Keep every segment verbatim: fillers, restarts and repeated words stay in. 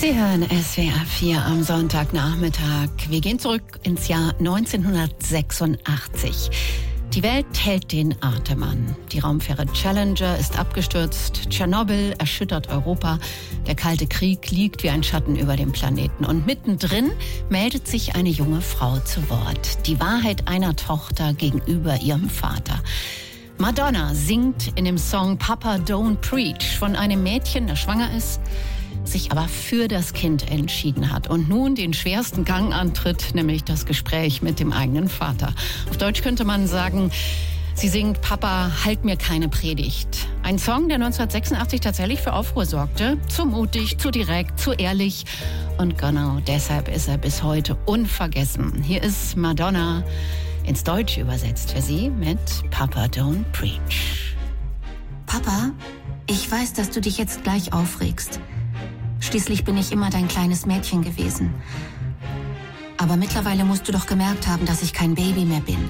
Sie hören S W R vier am Sonntagnachmittag. Wir gehen zurück ins Jahr neunzehnhundertsechsundachtzig. Die Welt hält den Atem an. Die Raumfähre Challenger ist abgestürzt. Tschernobyl erschüttert Europa. Der Kalte Krieg liegt wie ein Schatten über dem Planeten. Und mittendrin meldet sich eine junge Frau zu Wort. Die Wahrheit einer Tochter gegenüber ihrem Vater. Madonna singt in dem Song Papa Don't Preach von einem Mädchen, das schwanger ist, sich aber für das Kind entschieden hat und nun den schwersten Gang antritt, nämlich das Gespräch mit dem eigenen Vater. Auf Deutsch könnte man sagen, sie singt Papa, halt mir keine Predigt. Ein Song, der neunzehnhundertsechsundachtzig tatsächlich für Aufruhr sorgte. Zu mutig, zu direkt, zu ehrlich. Und genau deshalb ist er bis heute unvergessen. Hier ist Madonna ins Deutsche übersetzt für Sie mit Papa Don't Preach. Papa, ich weiß, dass du dich jetzt gleich aufregst. Schließlich bin ich immer dein kleines Mädchen gewesen. Aber mittlerweile musst du doch gemerkt haben, dass ich kein Baby mehr bin.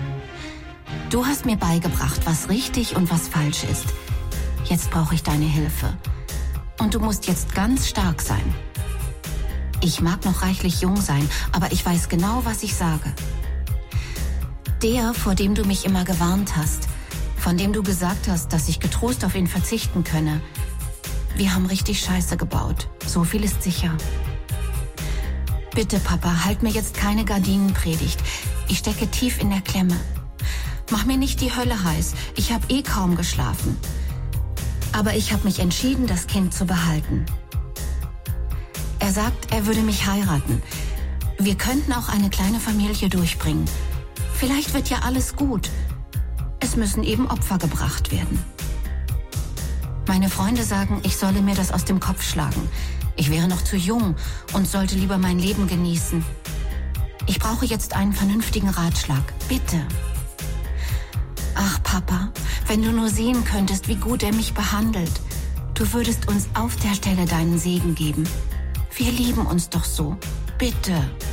Du hast mir beigebracht, was richtig und was falsch ist. Jetzt brauche ich deine Hilfe. Und du musst jetzt ganz stark sein. Ich mag noch reichlich jung sein, aber ich weiß genau, was ich sage. Der, vor dem du mich immer gewarnt hast, von dem du gesagt hast, dass ich getrost auf ihn verzichten könne, wir haben richtig Scheiße gebaut. So viel ist sicher. Bitte, Papa, halt mir jetzt keine Gardinenpredigt. Ich stecke tief in der Klemme. Mach mir nicht die Hölle heiß. Ich habe eh kaum geschlafen. Aber ich habe mich entschieden, das Kind zu behalten. Er sagt, er würde mich heiraten. Wir könnten auch eine kleine Familie durchbringen. Vielleicht wird ja alles gut. Es müssen eben Opfer gebracht werden. Meine Freunde sagen, ich solle mir das aus dem Kopf schlagen. Ich wäre noch zu jung und sollte lieber mein Leben genießen. Ich brauche jetzt einen vernünftigen Ratschlag. Bitte. Ach, Papa, wenn du nur sehen könntest, wie gut er mich behandelt. Du würdest uns auf der Stelle deinen Segen geben. Wir lieben uns doch so. Bitte.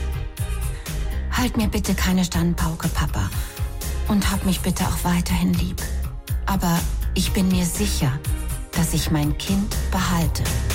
Halt mir bitte keine Standpauke, Papa. Und hab mich bitte auch weiterhin lieb. Aber ich bin mir sicher, dass ich mein Kind behalte.